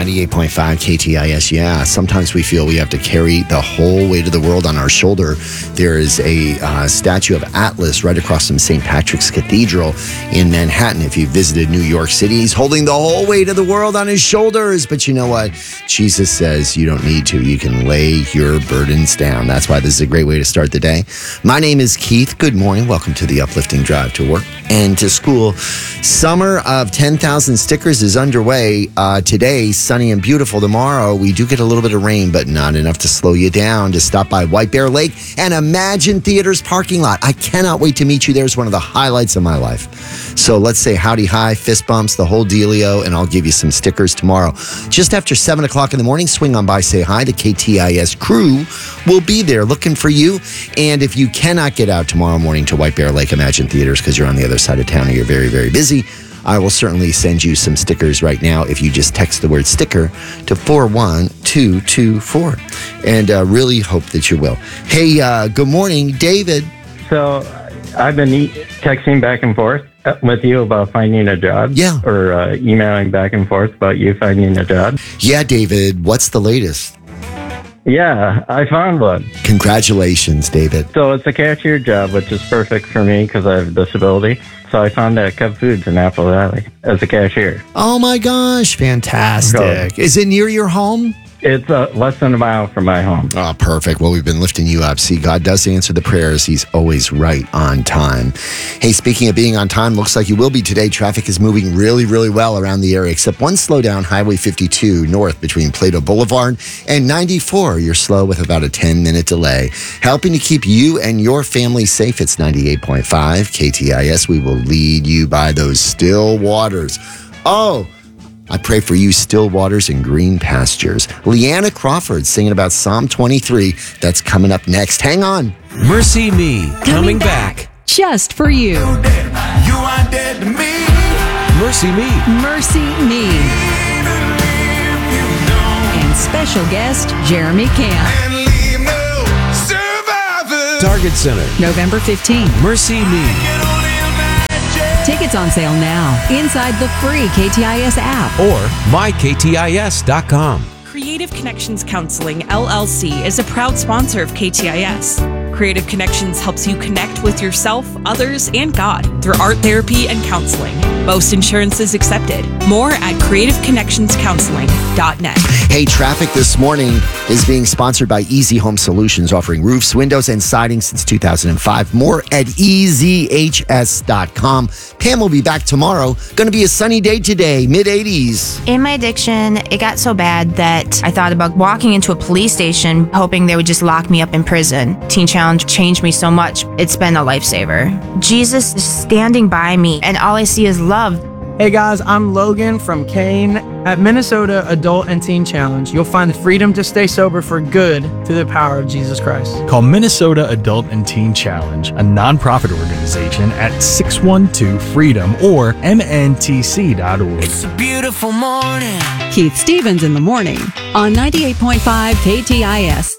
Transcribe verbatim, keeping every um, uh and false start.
ninety-eight point five K T I S. Yeah, sometimes we feel we have to carry the whole weight of the world on our shoulder. There is a uh, statue of Atlas right across from Saint Patrick's Cathedral in Manhattan. If you visited New York City, he's holding the whole weight of the world on his shoulders. But you know what? Jesus says you don't need to. You can lay your burdens down. That's why this is a great way to start the day. My name is Keith. Good morning. Welcome to the Uplifting Drive to Work and to School. Summer of ten thousand stickers is underway. Uh, today, sunny and beautiful. Tomorrow, we do get a little bit of rain, but not enough to slow you down to stop by White Bear Lake and Imagine Theater's parking lot. I cannot wait to meet you there. It's one of the highlights of my life. So let's say howdy hi, fist bumps, the whole dealio, and I'll give you some stickers tomorrow. Just after seven o'clock in the morning, swing on by, say hi. The K T I S crew will be there looking for you. And if you cannot get out tomorrow morning to White Bear Lake Imagine Theaters because you're on the other side of town or you're very, very busy, I will certainly send you some stickers right now if you just text the word sticker to four one two two four. And uh, really hope that you will. Hey, uh, good morning, David. So I've been e- texting back and forth with you about finding a job. Yeah. Or uh, emailing back and forth about you finding a job. Yeah, David, what's the latest? Yeah, I found one. Congratulations, David. So it's a cashier job, which is perfect for me because I have a disability. So I found that at Cub Foods in Apple Valley as a cashier. Oh my gosh, fantastic. So, is it near your home? It's uh, less than a mile from my home. Oh, perfect. Well, we've been lifting you up. See, God does answer the prayers. He's always right on time. Hey, speaking of being on time, looks like you will be today. Traffic is moving really, really well around the area, except one slowdown, Highway fifty-two north between Plato Boulevard and ninety-four. You're slow with about a ten-minute delay. Helping to keep you and your family safe, it's ninety-eight point five K T I S. We will lead you by those still waters. Oh, I pray for you, still waters and green pastures. Leanna Crawford singing about Psalm twenty-three. That's coming up next. Hang on. Mercy Me, coming, coming back. back. Just for you. You are dead to me. Mercy Me. Mercy Me. And special guest, Jeremy Camp. And leave no survivors. Target Center. November fifteenth. Mercy Me. Tickets on sale now inside the free K T I S app or my K T I S dot com. Creative Connections Counseling, L L C, is a proud sponsor of K T I S. Creative Connections helps you connect with yourself, others, and God through art therapy and counseling. Most insurance is accepted. More at creative connections counseling dot net. Hey, traffic this morning is being sponsored by Easy Home Solutions, offering roofs, windows, and siding since two thousand five. More at E Z H S dot com. Pam will be back tomorrow. Going to be a sunny day today, mid eighties. In my addiction, it got so bad that I thought about walking into a police station, hoping they would just lock me up in prison. Teen Challenge changed me so much. It's been a lifesaver. Jesus is standing by me, and all I see is love. Hey guys, I'm Logan from Kane. At Minnesota Adult and Teen Challenge, you'll find the freedom to stay sober for good through the power of Jesus Christ. Call Minnesota Adult and Teen Challenge, a nonprofit organization, at six one two freedom or M N T C dot org. It's a beautiful morning. Keith Stevens in the morning on ninety-eight point five K T I S.